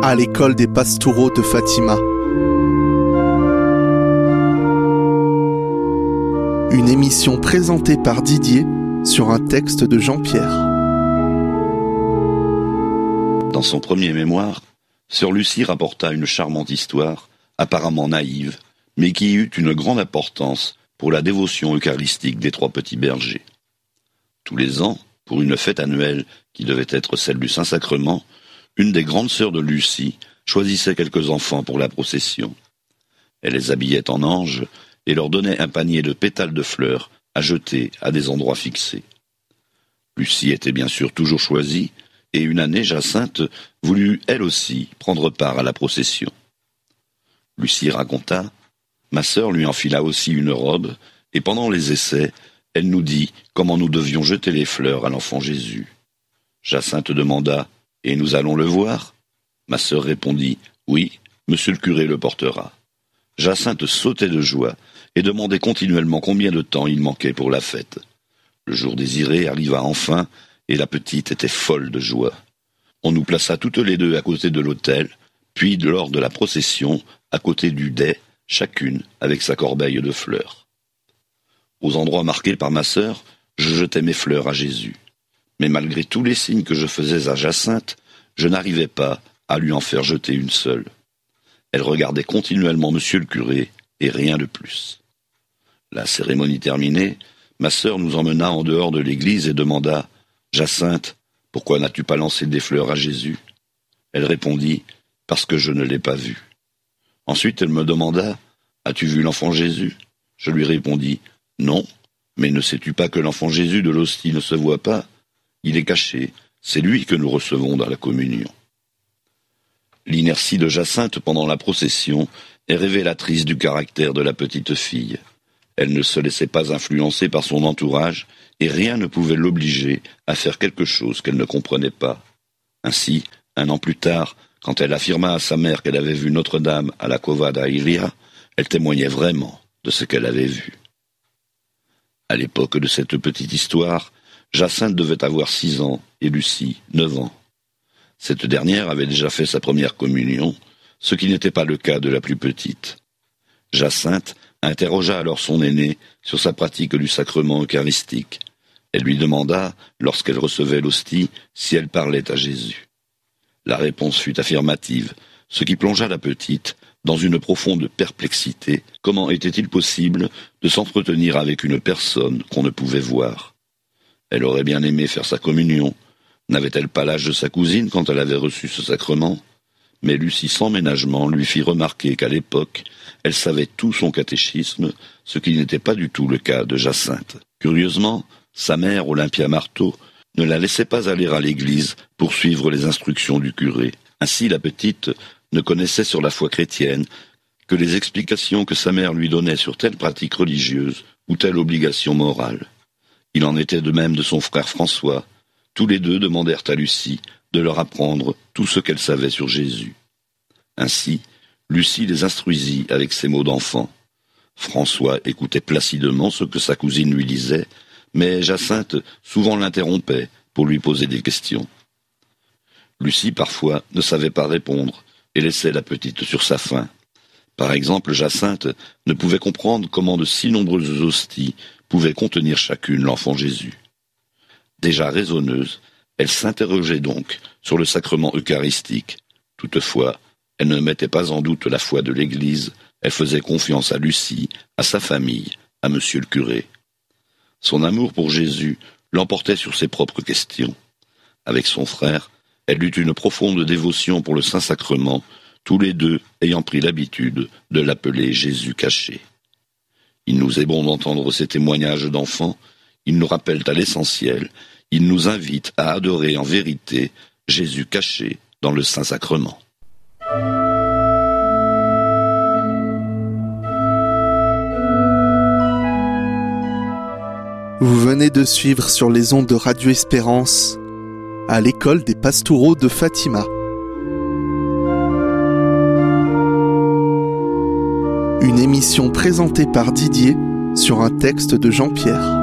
à l'école des Pastoureaux de Fatima. Une émission présentée par Didier sur un texte de Jean-Pierre. Dans son premier mémoire, Sœur Lucie rapporta une charmante histoire, apparemment naïve, mais qui eut une grande importance pour la dévotion eucharistique des trois petits bergers. Tous les ans, pour une fête annuelle qui devait être celle du Saint-Sacrement, une des grandes sœurs de Lucie choisissait quelques enfants pour la procession. Elle les habillait en anges et leur donnait un panier de pétales de fleurs à jeter à des endroits fixés. Lucie était bien sûr toujours choisie, et une année Jacinthe voulut elle aussi prendre part à la procession. Lucie raconta, ma sœur lui enfila aussi une robe, et pendant les essais, elle nous dit comment nous devions jeter les fleurs à l'enfant Jésus. Jacinthe demanda, et nous allons le voir ? Ma sœur répondit, oui, monsieur le curé le portera. Jacinthe sautait de joie, et demandait continuellement combien de temps il manquait pour la fête. Le jour désiré arriva enfin, et la petite était folle de joie. On nous plaça toutes les deux à côté de l'autel, puis lors de la procession, à côté du dais, chacune avec sa corbeille de fleurs. Aux endroits marqués par ma sœur, je jetais mes fleurs à Jésus. Mais malgré tous les signes que je faisais à Jacinthe, je n'arrivais pas à lui en faire jeter une seule. Elle regardait continuellement monsieur le curé, et rien de plus. La cérémonie terminée, ma sœur nous emmena en dehors de l'église et demanda « Jacinthe, pourquoi n'as-tu pas lancé des fleurs à Jésus ?» Elle répondit « Parce que je ne l'ai pas vu. » Ensuite elle me demanda « As-tu vu l'enfant Jésus ?» Je lui répondis « Non, mais ne sais-tu pas que l'enfant Jésus de l'hostie ne se voit pas ? Il est caché, c'est lui que nous recevons dans la communion. » L'inertie de Jacinthe pendant la procession est révélatrice du caractère de la petite fille. Elle ne se laissait pas influencer par son entourage et rien ne pouvait l'obliger à faire quelque chose qu'elle ne comprenait pas. Ainsi, 1 an plus tard, quand elle affirma à sa mère qu'elle avait vu Notre-Dame à la Cova da Iria, elle témoignait vraiment de ce qu'elle avait vu. À l'époque de cette petite histoire, Jacinthe devait avoir 6 ans et Lucie 9 ans. Cette dernière avait déjà fait sa première communion, ce qui n'était pas le cas de la plus petite. Jacinthe interrogea alors son aînée sur sa pratique du sacrement eucharistique. Elle lui demanda, lorsqu'elle recevait l'hostie, si elle parlait à Jésus. La réponse fut affirmative, ce qui plongea la petite dans une profonde perplexité. Comment était-il possible de s'entretenir avec une personne qu'on ne pouvait voir ? Elle aurait bien aimé faire sa communion. N'avait-elle pas l'âge de sa cousine quand elle avait reçu ce sacrement ? Mais Lucie, sans ménagement, lui fit remarquer qu'à l'époque, elle savait tout son catéchisme, ce qui n'était pas du tout le cas de Jacinthe. Curieusement, sa mère, Olympia Marteau, ne la laissait pas aller à l'église pour suivre les instructions du curé. Ainsi, la petite ne connaissait sur la foi chrétienne que les explications que sa mère lui donnait sur telle pratique religieuse ou telle obligation morale. Il en était de même de son frère François. Tous les deux demandèrent à Lucie de leur apprendre tout ce qu'elle savait sur Jésus. Ainsi, Lucie les instruisit avec ses mots d'enfant. François écoutait placidement ce que sa cousine lui disait, mais Jacinthe souvent l'interrompait pour lui poser des questions. Lucie, parfois, ne savait pas répondre et laissait la petite sur sa faim. Par exemple, Jacinthe ne pouvait comprendre comment de si nombreuses hosties pouvaient contenir chacune l'enfant Jésus. Déjà raisonneuse, elle s'interrogeait donc sur le sacrement eucharistique. Toutefois, elle ne mettait pas en doute la foi de l'Église, elle faisait confiance à Lucie, à sa famille, à monsieur le curé. Son amour pour Jésus l'emportait sur ses propres questions. Avec son frère, elle eut une profonde dévotion pour le Saint-Sacrement, tous les deux ayant pris l'habitude de l'appeler Jésus caché. Il nous est bon d'entendre ces témoignages d'enfants, ils nous rappellent à l'essentiel, ils nous invitent à adorer en vérité Jésus caché dans le Saint-Sacrement. Vous venez de suivre sur les ondes de Radio Espérance à l'école des Pastoureaux de Fatima. Une émission présentée par Didier sur un texte de Jean-Pierre.